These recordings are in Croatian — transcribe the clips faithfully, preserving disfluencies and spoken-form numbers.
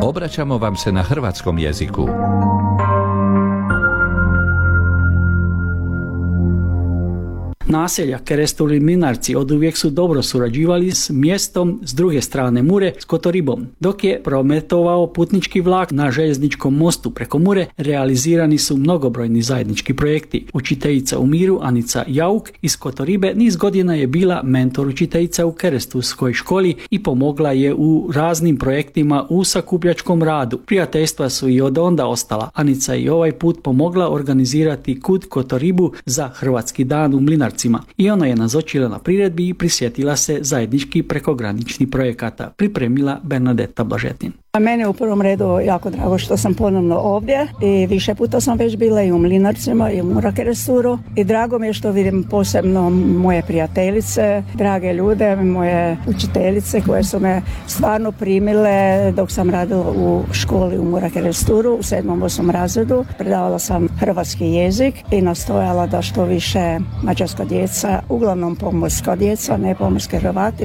Obraćamo vam se na hrvatskom jeziku. Naselja Kerestur i Mlinarci oduvijek su dobro surađivali s mjestom s druge strane Mure, s Kotoribom. Dok je prometovao putnički vlak na željezničkom mostu preko Mure, realizirani su mnogobrojni zajednički projekti. Učiteljica u Miru, Anica Jauk iz Kotoribe, niz godina je bila mentor učiteljica u Keresturskoj školi i pomogla je u raznim projektima u sakupljačkom radu. Prijateljstva su i od onda ostala. Anica je i ovaj put pomogla organizirati Kud Kotoribu za Hrvatski dan u Mlinarci. I ona je nazočila na priredbi i prisjetila se zajednički prekograničnih projekata, pripremila Bernadeta Blažetin. Meni je u prvom redu jako drago što sam ponovno ovdje i više puta sam već bila i u Mlinarcima i u Mura Keresturu i drago mi je što vidim posebno moje prijateljice, drage ljude, moje učiteljice koje su me stvarno primile dok sam radila u školi u Mura Keresturu u sedmom osmom razredu. Predavala sam hrvatski jezik i nastojala da što više mađarska djeca, uglavnom pomorska djeca, ne pomorske Hrvati,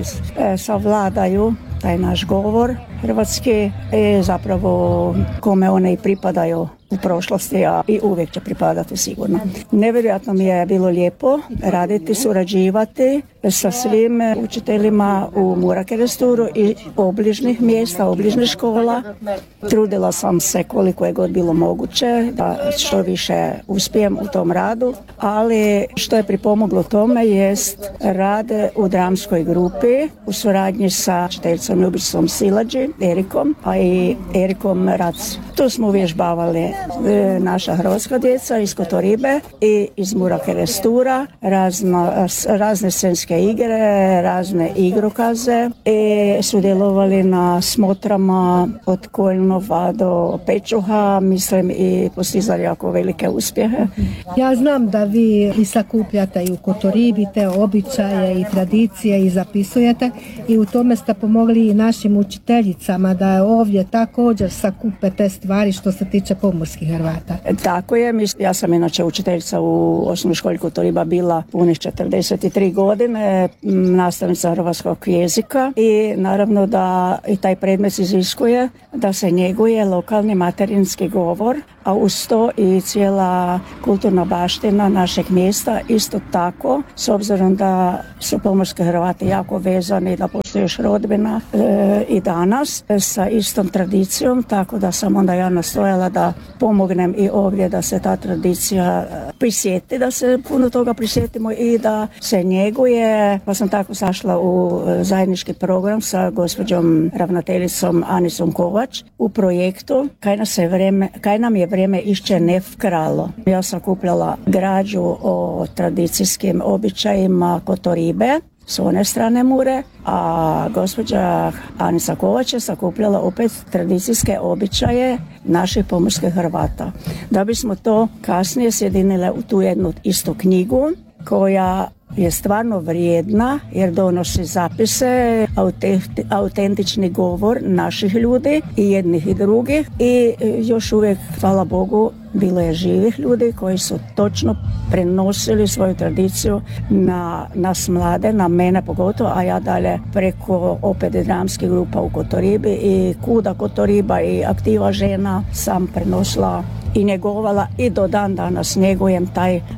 savladaju taj naš govor hrvatski i zapravo kome one i pripadaju u prošlosti, a i uvijek će pripadati sigurno. Nevjerojatno mi je bilo lijepo raditi, surađivati sa svim učiteljima u Mura Keresturu i obližnih mjesta, obližnih škola. Trudila sam se koliko je god bilo moguće da što više uspijem u tom radu, ali što je pripomoglo tome jest rad u dramskoj grupi u suradnji sa učiteljicom Ljubicom Silađi, Erikom, a i Erikom Rac. Tu smo uvježbavali naša hrvatska djeca iz Kotoribe i iz Mura Kerestura, razno, razne scenske igre, razne igrokaze i sudjelovali na smotrama od Koljnova do Pečuha, mislim i postizali jako velike uspjehe. Ja znam da vi i sakupljate i u Kotoribi te običaje i tradicije i zapisujete i u tome ste pomogli i našim učiteljicama da je ovdje također sakupe te stvari što se tiče pomorskih Hrvata. Tako je, ja sam inače učiteljica u osnovnoj školi Kotoriba bila punih četrdeset tri godine, nastavnica hrvatskog jezika i naravno da i taj predmet iziskuje da se njeguje lokalni materinski govor, a uz to i cijela kulturna baština našeg mjesta isto tako, s obzirom da su pomorske Hrvati jako vezani, da postoji još rodbina e, i danas sa istom tradicijom, tako da sam onda ja nastojala da pomognem i ovdje da se ta tradicija prisjeti, da se puno toga prisjetimo i da se njeguje. Pa sam tako sašla u zajednički program sa gospođom ravnateljicom Anicom Kovač u projektu Kaj, nas je vreme, kaj nam je vrijeme išće ne vkralo. Ja sam kupljala građu o tradicijskim običajima Kotoribe s one strane Mure, a gospođa Anica Kovač je sakupljala opet tradicijske običaje naših pomorskih Hrvata. Da bismo to kasnije sjedinile u tu jednu istu knjigu koja je stvarno vrijedna jer donosi zapise, autentični govor naših ljudi i jednih i drugih i još uvijek, hvala Bogu, bilo je živih ljudi koji su točno prenosili svoju tradiciju na nas mlade, na mene pogotovo, a ja dalje preko opet dramskih grupa u Kotoribi i Kuda Kotoriba i Aktiva žena sam prenosila i njegovala i do dan danas njegujem taj, e,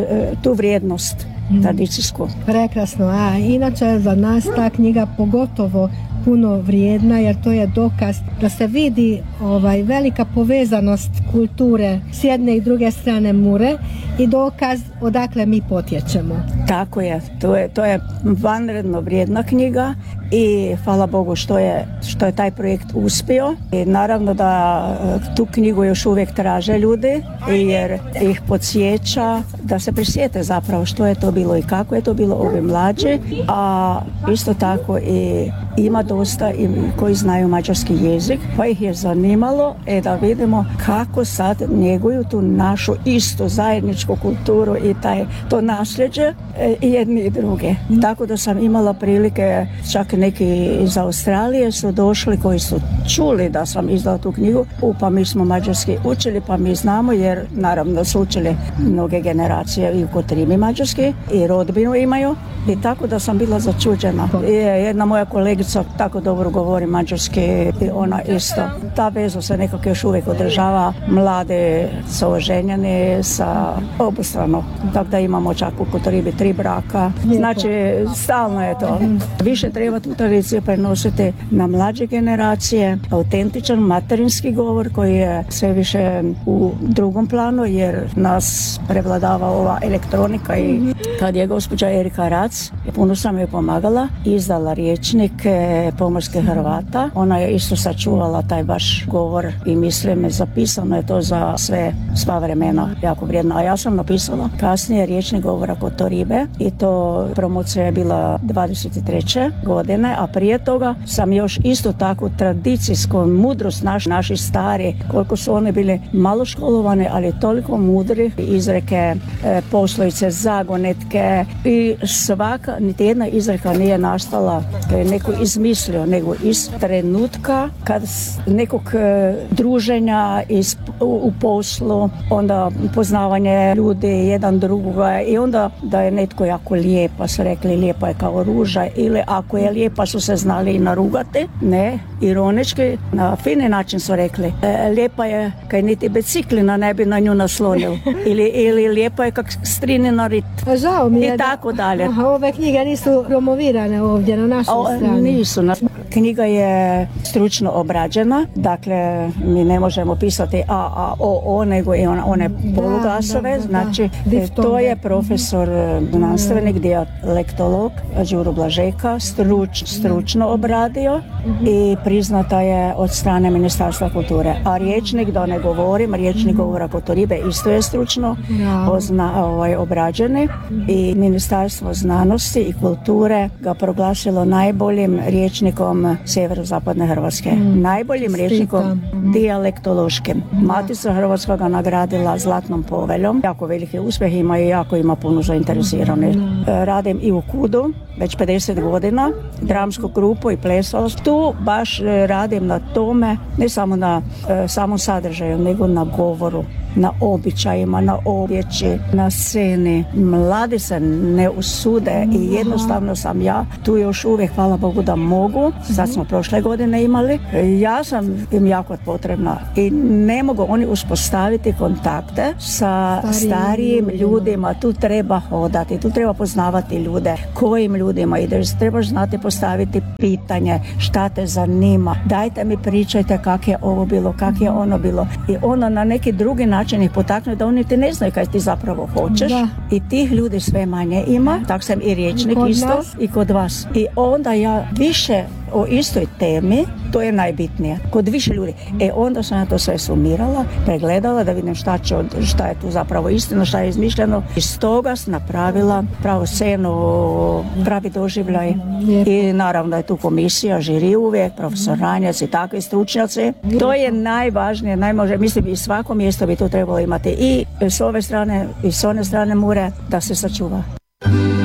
tu vrijednost tradicijsku. Prekrasno, a inače za nas ta knjiga pogotovo puno vrijedna jer to je dokaz da se vidi ovaj, velika povezanost kulture s jedne i druge strane Mure i dokaz odakle mi potječemo. Tako je, to je, to je vanredno vrijedna knjiga i hvala Bogu što je, što je taj projekt uspio i naravno da tu knjigu još uvijek traže ljudi jer ih podsjeća da se prisjete zapravo što je to bilo i kako je to bilo ovi mlađi, a isto tako i ima dosta i koji znaju mađarski jezik, pa ih je zanimalo e, da vidimo kako sad njeguju tu našu istu zajedničku kulturu i taj, to nasljeđe e, i jedni i druge. Tako da sam imala prilike čak neki iz Australije su došli koji su čuli da sam izdala tu knjigu. U, pa mi smo mađarski učili, pa mi znamo, jer naravno su učili mnoge generacije i u Kotribi mađarski i rodbinu imaju. I tako da sam bila začuđena. I jedna moja kolegica tako dobro govori mađarski i ona isto. Ta veza se nekako još uvijek održava. Mlade su oženjeni sa obostrano. Tako da imamo čak u Kotoribi tri braka. Znači, stalno je to. Više treba tu tradiciju prenositi na mlađe generacije. Autentičan materinski govor koji je sve više u drugom planu, jer nas prevladava ova elektronika. I kad je gospođa Erika Rac, puno sam joj pomagala, izdala rječnik pomorske Hrvata. Ona je isto sačuvala taj baš govor i mislim, zapisano je to za sve, sva vremena, jako vrijedno. A ja sam napisala kasnije rječnik govora Kotoribe i to promocija je bila dvadeset treće godine, a prije toga sam još isto tako tradicijsku mudrost naš, naši stari, koliko su one bili malo školovane, ali toliko mudri, izreke, e, poslovice, zagonetke i svaka, niti jedna izreka nije nastala kad je neko izmislio, nego iz trenutka kad nekog e, druženja iz, u, u poslu, onda poznavanje ljudi jedan drugoga i onda da je netko jako lijepa, su rekli lijepa je kao ruža, ili ako je lijepa su se znali i narugati, ne, ironički, na fini način su rekli, e, lijepa je kaj niti biciklina ne bi na nju naslonil, ili, ili lijepa je kak strini na rit. Žao mi je i tako dalje. Aha, ove knjige nisu promovirane ovdje na našoj o, strani. Nisu. Knjiga je stručno obrađena, dakle mi ne možemo pisati a, a, o, o, nego i ona, one poluglasove, da, da, da, znači da. To je profesor znanstvenik, dijalektolog Đuro Blažeka struč, stručno obradio mm-hmm. i priznata je od strane Ministarstva kulture. A rječnik, da ne govorim, rječnik mm-hmm. govora Kotoribe isto je stručno ja. ozna, ovaj, obrađeni mm-hmm. i Ministarstvo znanosti i kulture ga proglasilo najboljim rječnikom sjeverozapadne Hrvatske. Mm. Najboljim rječnikom mm. dijalektološkim. Mm. Matica Hrvatska ga nagradila zlatnom poveljom. Jako veliki uspjeh ima i jako ima puno zainteresiranih. Mm. Radim i u Kudu već pedeset godina, dramsku grupu i plesala. Tu baš radim na tome, ne samo na e, samom sadržaju, nego na govoru, na običajima, na objeći, na sceni. Mladi se ne usude i jednostavno sam ja tu još uvijek, hvala Bogu da mogu. Sad smo prošle godine imali. Ja sam im jako potrebna i ne mogu oni uspostaviti kontakte sa starijim ljudima. Tu treba hodati, tu treba poznavati ljude, kojim ljudima ideš. Trebaš znati postaviti pitanje, šta te zanima. Dajte mi pričajte kak je ovo bilo, kak je ono bilo. I ono na neki drugi način ih potakne da oni ti ne znaju kaj ti zapravo hoćeš. Da. I tih ljudi sve manje ima. Tak sam i rječnik isto nas. I kod vas. I onda ja više o istoj temi, to je najbitnije, kod više ljudi. E onda sam ja to sve sumirala, pregledala da vidim šta, će, šta je tu zapravo istina, šta je izmišljeno. I stoga sam napravila pravu scenu, pravi doživljaj. I naravno da je tu komisija, žiri uvijek, profesor Ranjac i takvi stručnjaci. To je najvažnije, najmože, mislim i svako mjesto bi tu trebalo imati i s ove strane i s one strane Mure da se sačuva.